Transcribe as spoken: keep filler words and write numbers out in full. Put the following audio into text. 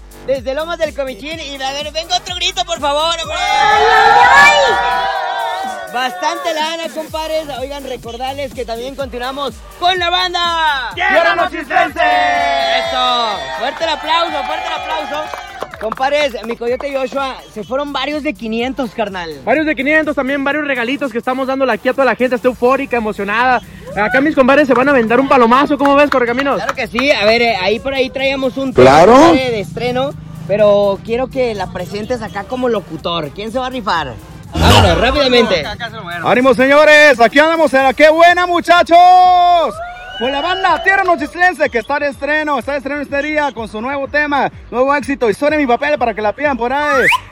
desde Lomas del Comichín. Y a ver, venga otro grito, por favor, hombre. Bastante lana, compadres. Oigan, recordarles que también continuamos con la banda Tierra Nochislense. Eso, fuerte el aplauso, fuerte el aplauso. Compadres, mi coyote Joshua, se fueron varios de quinientos, carnal. Varios de quinientos, también varios regalitos que estamos dándole aquí a toda la gente. Está eufórica, emocionada. Acá mis compadres se van a vender un palomazo. ¿Cómo ves, Correcaminos? Claro que sí. A ver, eh, ahí por ahí traíamos un Claro. tema de estreno, pero quiero que la presentes acá como locutor. ¿Quién se va a rifar? Vámonos, rápidamente. ¡Ánimo, señores! Aquí andamos en la ¡Qué buena, muchachos! Con la banda Tierra Nochislense, que está de estreno, está de estreno este día con su nuevo tema, nuevo éxito, Historia de mi papel, para que la pidan por ahí.